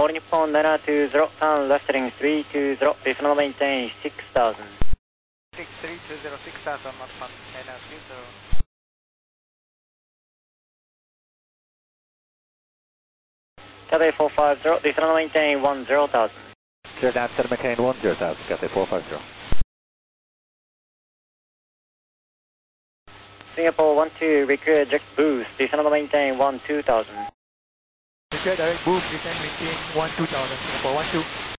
All Nippon 720, turn left heading 320, reasonable maintain 6000. 6320, 6000, Nippon 730. Cathay 450, reasonable maintain 10,000. Clear down, center maintain 10,000, Cathay 450. Singapore 12, require direct boost, reasonable maintain 12,000. Require direct boost, descend maintain 12,000, Singapore 12.